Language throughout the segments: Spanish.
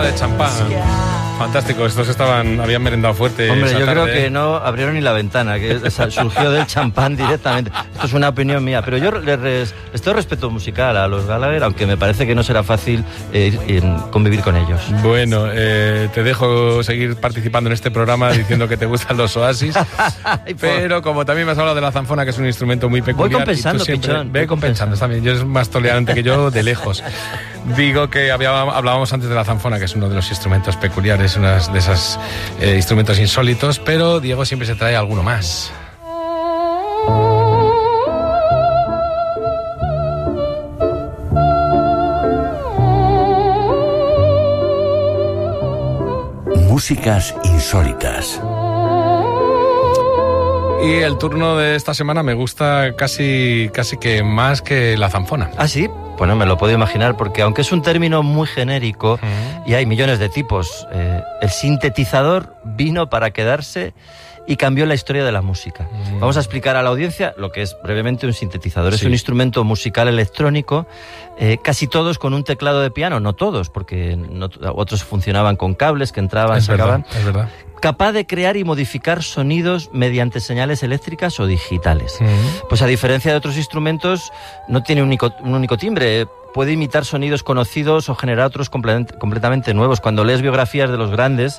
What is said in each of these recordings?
de champán. Fantástico, estos habían merendado fuerte. Hombre, esa yo tarde. creo que no abrieron ni la ventana, que surgió del champán directamente. Esto es una opinión mía, pero yo les tengo respeto musical a los Gallagher, aunque me parece que no será fácil convivir con ellos. Bueno, te dejo seguir participando en este programa diciendo que te gustan los Oasis, pero como también me has hablado de la zanfona, que es un instrumento muy peculiar. Voy compensando, Pinchón. Ve compensando, está bien. Yo es más tolerante que yo de lejos. Digo que hablábamos antes de la zanfona, que es uno de los instrumentos peculiares, uno de esos instrumentos insólitos, pero Diego siempre se trae alguno más. Músicas insólitas. Y el turno de esta semana me gusta casi que más que la zanfona. ¿Ah, sí? Bueno, me lo puedo imaginar, porque aunque es un término muy genérico y hay millones de tipos, el sintetizador vino para quedarse y cambió la historia de la música. Vamos a explicar a la audiencia lo que es brevemente un sintetizador. Sí. Es un instrumento musical electrónico, casi todos con un teclado de piano, no todos, porque otros funcionaban con cables que entraban, sacaban. Es verdad. Capaz de crear y modificar sonidos mediante señales eléctricas o digitales. Pues a diferencia de otros instrumentos, no tiene un único timbre. Puede imitar sonidos conocidos o generar otros completamente nuevos. Cuando lees biografías de los grandes,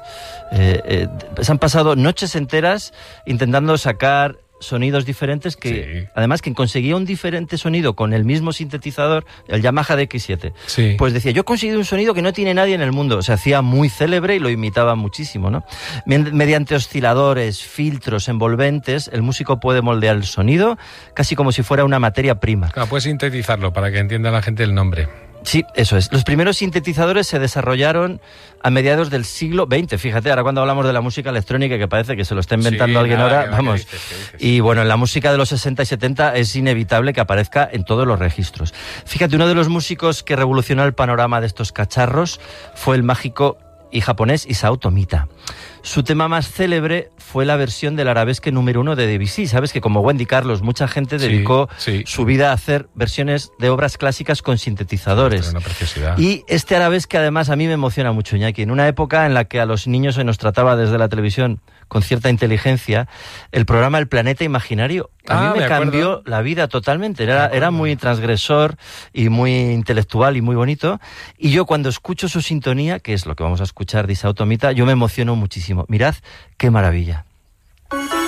se han pasado noches enteras intentando sacar sonidos diferentes que, además, quien conseguía un diferente sonido con el mismo sintetizador, el Yamaha DX7, pues decía, yo he conseguido un sonido que no tiene nadie en el mundo. Se hacía muy célebre y lo imitaba muchísimo, ¿no? Mediante osciladores, filtros, envolventes, el músico puede moldear el sonido casi como si fuera una materia prima. Claro, puedes sintetizarlo para que entienda la gente el nombre. Sí, eso es. Los primeros sintetizadores se desarrollaron a mediados del siglo XX. Fíjate, ahora cuando hablamos de la música electrónica, que parece que se lo está inventando alguien ahora, vamos. ¿Qué dices? Y bueno, en la música de los 60 y 70 es inevitable que aparezca en todos los registros. Fíjate, uno de los músicos que revolucionó el panorama de estos cacharros fue el mágico y japonés Isao Tomita. Su tema más célebre fue la versión del arabesque número 1 de Debussy. Sabes que como Wendy Carlos, mucha gente dedicó su vida a hacer versiones de obras clásicas con sintetizadores. Una preciosidad. Y este arabesque además a mí me emociona mucho, Iñaki. En una época en la que a los niños se nos trataba desde la televisión con cierta inteligencia, el programa El Planeta Imaginario a mí me cambió la vida totalmente. Era muy transgresor y muy intelectual y muy bonito. Y yo cuando escucho su sintonía, que es lo que vamos a escuchar de Isao Tomita, yo me emociono muchísimo. Mirad qué maravilla.